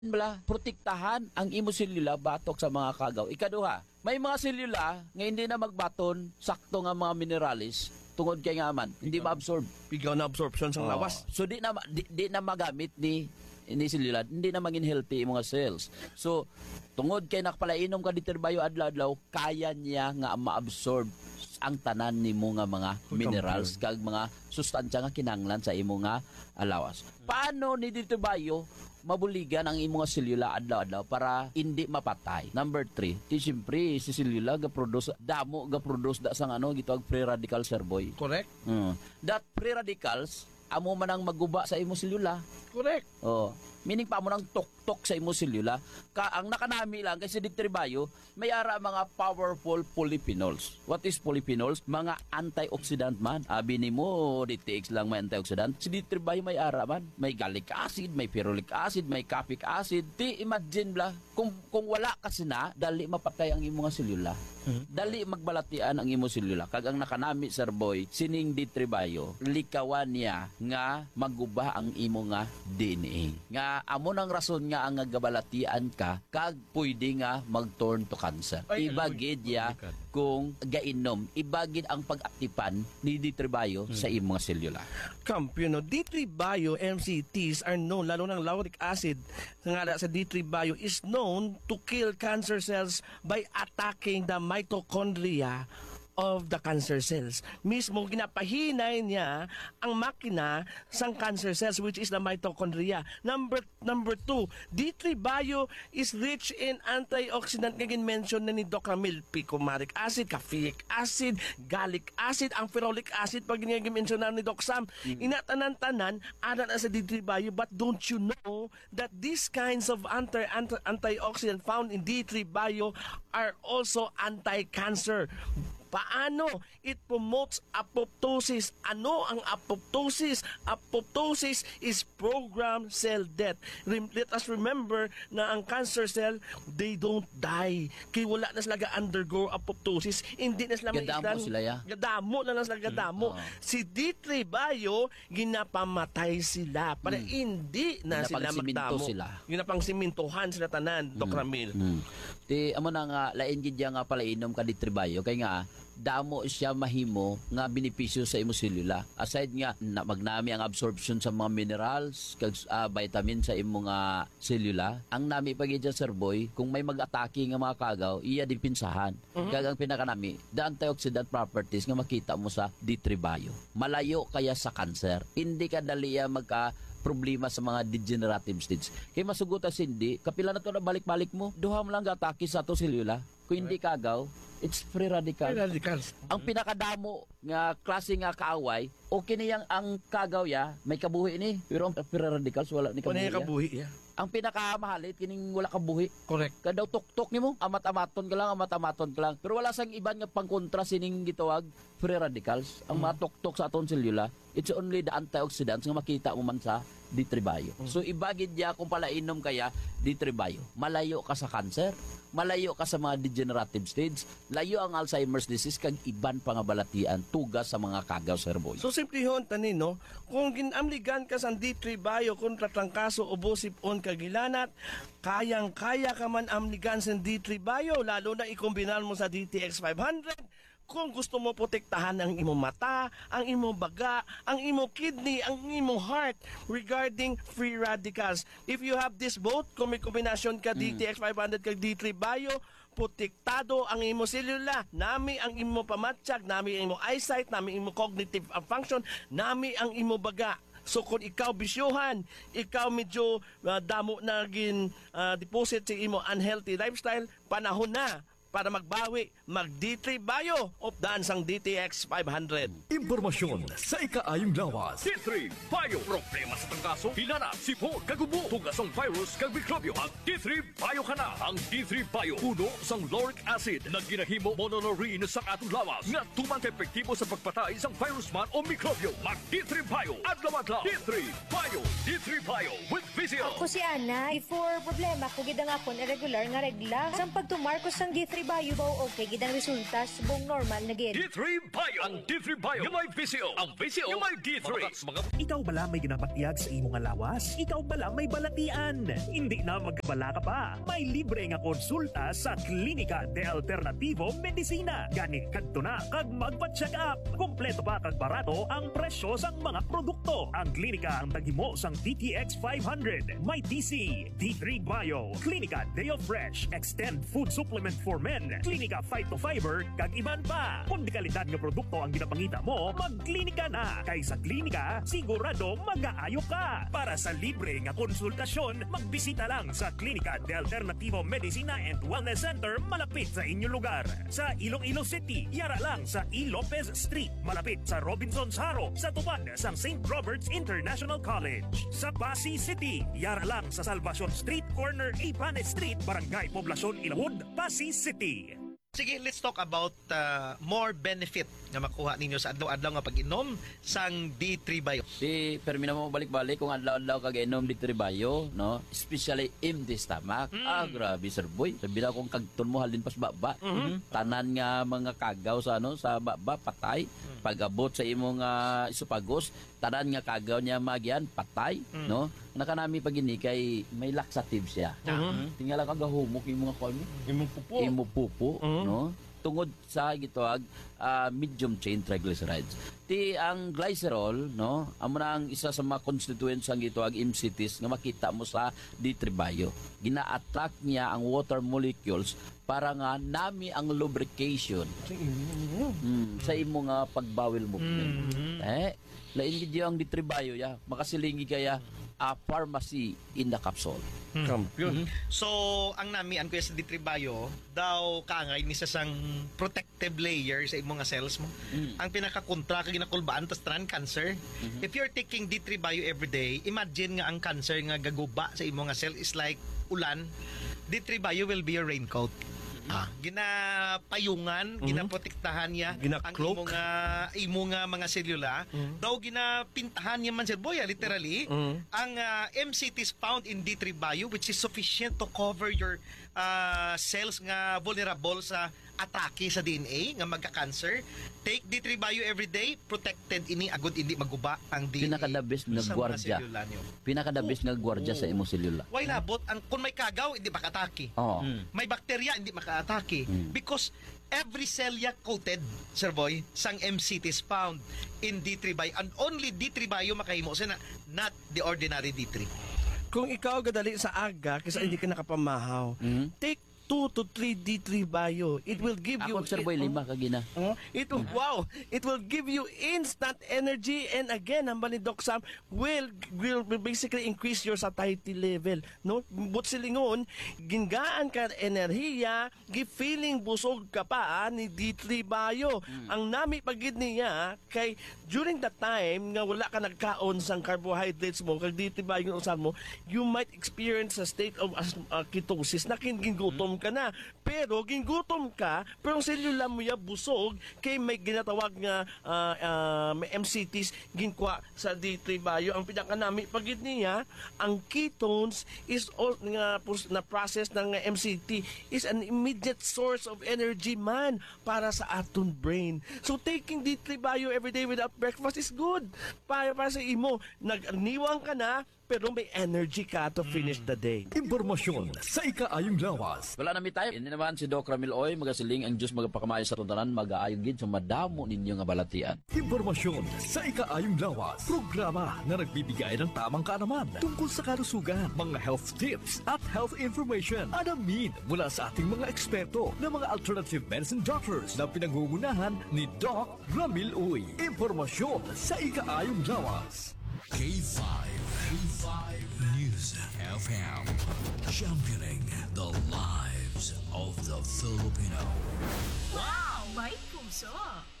bala protektahan ang imo selula batok sa mga kagaw. Ikaduha, may mga selula nga hindi na magbaton sakto nga mga mineralis tungod kay nga man hindi ma-absorb. Pigaw na absorption sa lawas. So di na magamit ni selula, hindi na maging healthy yung mga cells. So tungod kay nakapalainom ka ditirbayo adlaw-adlaw, kaya niya nga ma-absorb ang tanan nimo nga mga minerals kag mga sustansya nga kinahanglan sa imo nga lawas. Paano ni ditirbayo mabuligan ang imong selula adlaw-adlaw para hindi mapatay? Number 3, siyempre si selula ga-produce damo ga-produce da sang gitawag free radical, sir boy. Correct? That free radicals amo man ang maguba sa imong selula. Correct. Meaning pa mo nang tok-tok sa imong selula. Ang nakanami lang kasi ditribayo may ara mga powerful polyphenols. What is polyphenols? Mga antioxidant man. Abi nimo DTX lang may antioxidant. Si ditribayo may ara man. May gallic acid, may ferulic acid, may capic acid. Imagine bla kung wala kasi na dali mapatay ang imong selula. Dali magbalatian ang imong selula. Kag ang nakanami, sir boy, sining ditribayo likawan niya nga maguba ang imo nga DNA. Nga amo nang rason nga ang gabalatian ka kag pwede nga mag-turn to cancer. Ibagid ya kung gainom, ibagid ang pag-aktipan ni ditribayo sa imong selula. Kampiyon, D3 Bio MCTs are known, lalo ng lauric acid nga sa D3 Bio is known to kill cancer cells by attacking the mitochondria of the cancer cells. Mismo ginapahinay niya ang makina sang cancer cells, which is the mitochondria. Number 2, D3 Bio is rich in antioxidant nga mention na ni Doc Ramil, picomaric acid, caffeic acid, gallic acid, ang ferulic acid pag gin-mention na ni Doc Sam. Inatanan-tanan ana na sa D3 Bio, but don't you know that these kinds of antioxidant found in D3 Bio are also anti-cancer? Paano? It promotes apoptosis. Ano ang apoptosis? Apoptosis is programmed cell death. Let us remember na ang cancer cell, they don't die. Kaya wala na sila undergo apoptosis. Hindi na sila Gadamo sila ya. Gadamo na lang sila gadamo. Si D3 Bio, ginapamatay sila para hindi na sila magdamo. Ginapang simintuhan sila tanan, Doc Ramil. Amo na nga, lain gid nga palainom ka D3 Bio kay nga damo siya mahimo nga benepisyo sa imo selula. Aside nga na magnami ang absorption sa mga minerals kag vitamin sa imo nga selula, ang nami pagid sir boy kung may mag-atake nga mga kagaw, iya dipinsahan. Kag ang pinakanami, the antioxidant properties nga makita mo sa D3 Bio. Malayo kaya sa cancer. Hindi ka daliya magka problema sa mga degenerative stage. Kaya masugutan hindi, kapila na to na balik-balik mo, duha mo lang gatake sa to selula. Kung hindi kagaw, it's free radical. Free radicals. Ang pinakadamo nga klase nga kaaway, okay niyang ang kagaw ya, may kabuhi ni. Pero ang free radicals wala ni kabuhi. Wala kabuhi ya. Ang pinakamahalit kining wala kabuhi. Correct. Kadaw tok-tok nimo, amat-amaton ka lang. Pero wala sang iban nga pangkontra sining gitawag free radicals. Ang mga tok-tok sa aton selula, it's only the antioxidants nga makita mo man sa D3 Bio. So ibagid ya kung palainom kaya D3 Bio. Malayo ka sa cancer, malayo ka sa mga degenerative stage, layo ang Alzheimer's disease kag iban pa nga balatian tugas sa mga kagaw, sir boy. So simple hon tanin no, kung ginamligan ka sa D3 Bio kontra trangkaso ubosip on kagilanat, kayang-kaya ka man amligan sa D3 Bio, lalo na ikombinan mo sa DTX 500. Kung gusto mo protektahan ang imong mata, ang imong baga, ang imong kidney, ang imong heart regarding free radicals. If you have this both, kung may kombinasyon ka DTX 500 kag D3 Bio, protektado ang imong selula, nami ang imong pamatsyag, nami ang imong eyesight, nami ang imong cognitive function, nami ang imong baga. So kung ikaw bisyuhan, ikaw medyo damo na deposit sa imong unhealthy lifestyle, panahon na para magbawi, mag D3 Bio of daan sang DTX 500. Impormasyon sa ikaayong lawas. D3 Bio. Problema sa tangkaso, hinana, sipon, kagubo, tugas ang virus, kag mikrobyo. Ang D3 Bio ka na. Ang D3 Bio, puno sang lauric acid na ginahimo mononorine sa atong lawas nga tuman epektibo sa pagpatay sang virus man o mikrobyo. Mag D3 Bio. Adlaw-adlaw. D3 Bio. D3 Bio with Vizio. Ako si Ana. Before problema, kugid ang akon irregular nga regla. Sang pagtumarkos sang D3 D3 Bio ba okay gid ang resulta subong normal na gid. D3 Bio. Ang D3 Bio yung may VCO. Ang VCO yung may D3. Ikaw bala may ginapatiyag sa imong nga lawas? Ikaw bala may balatian? Hindi na magkabala ka pa. May libre nga konsulta sa Klinika de Alternativo Medicina. Gani kadto na kag magpa-check up. Kompleto pa kag barato ang presyo sang mga produkto. Ang klinika ang taghimo sang DTX 500, may TC, D3 Bio, Klinika Deo Fresh, Extend Food Supplement for Men, Klinika Fight to Fiber, kag iban pa. Kung di kalidad nga produkto ang ginapangita mo, magklinika na. Kay sa klinika, sigurado mag-aayo ka. Para sa libre nga konsultasyon, magbisita lang sa Klinika de Alternativo Medicina and Wellness Center malapit sa inyong lugar. Sa Iloilo City, yara lang sa E. Lopez Street, malapit sa Robinson's Haro, sa tupad sang St. Robert's International College. Sa Pasig City, yara lang sa Salvacion Street, corner Ipanes Street, Barangay Poblacion, Ilahud, Pasig City. Sige, let's talk about more benefit nga makuha ninyo sa adlaw-adlaw nga pag-inom sang D3 Bio. Permi na mo balik-balik kung adlaw-adlaw kag inom di tribayo, no? Especially empty stomach. Grabe sir boy. Sabi na kung kagton mo halin pas baba. Tanan nga mga kagaw sa sa baba patay. Pag-abot sa imong isupagos, tanan nga kagaw niya magyan patay, no? Nakanami pag ini kay may laxative siya. Tingala kag humok imong kuan mo. Imong pupo, no? Tungod sa gitawag medium chain triglycerides. Ang glycerol, no, amo na ang isa sa mga constituents ang gitawag MCTs nga makita mo sa D3 Bio. Gina-attract niya ang water molecules para nga nami ang lubrication sa imo nga pagbawil movement. Lain gid ang D3 Bio ya, makasilingi kaya a pharmacy in the capsule. So, ang nami ang kuya sa D3 Bio, daw kaangay ni sa sang protective layer sa imong nga cells mo. Ang pinakakontra kag ginakulbaan tas tanan cancer. If you're taking D3 Bio every day, imagine nga ang cancer nga gaguba sa imong nga cell is like ulan. D3 Bio will be your raincoat. Ginapayungan, ginaprotektahan niya ang imo nga mga selula. Daw ginapintahan niya man sir boy, literally. Ang MCTs found in D3 Bio which is sufficient to cover your cells nga vulnerable sa atake sa DNA nga magka-cancer. Take D3 Bio every day, protected ini agud hindi maguba ang DNA. Pinakadabis nga sa mga gwardya. selula niyo. Pinakadabis nga gwardya sa imong selula. Why labot ang kung may kagaw hindi makatake. May bakterya hindi makaatake because every cell ya coated, Sir Boy, sang MCTs found in D3 Bio and only D3 Bio makahimo sa not the ordinary D3. Kung ikaw gadali sa aga kasi hindi ka nakapamahaw, take 2 to 3 D3 Bio. It will give you... Ako, Sir Boy, 5 kagina. Wow! It will give you instant energy and again, ang ni Doc Sam will basically increase your satiety level. No? But silingon, gingaan ka enerhiya, feeling busog ka pa ni D3 Bio. Ang nami pagid niya, kay during that time nga wala ka nagkaon sang carbohydrates mo, kag D3 Bio yung usan mo, you might experience a state of ketosis na gingutom ka na. Pero gingutom ka, pero ang selula mo ya busog kay may ginatawag nga may MCTs ginkwa sa D3 Bio. Ang pinakanami pagid niya, ang ketones is all nga na process ng MCT is an immediate source of energy man para sa aton brain. So taking D3 Bio every day without breakfast is good. Para sa imo, nagniwang ka na pero may energy ka to finish the day. Impormasyon sa ikaayong lawas. Wala na mi tayo. Hindi naman si Doc Ramil Oy, magasiling ang Diyos magpakamayo sa tuntanan, mag-aayong gid so madamo ninyo nga balatian. Impormasyon sa ikaayong lawas. Programa na nagbibigay ng tamang kaalaman tungkol sa kalusugan, mga health tips at health information. Alamin mula sa ating mga eksperto na mga alternative medicine doctors na pinangungunahan ni Doc Ramil Oy. Impormasyon sa ikaayong lawas. K5 News FM, championing the lives of the Filipino. Wow! May puso!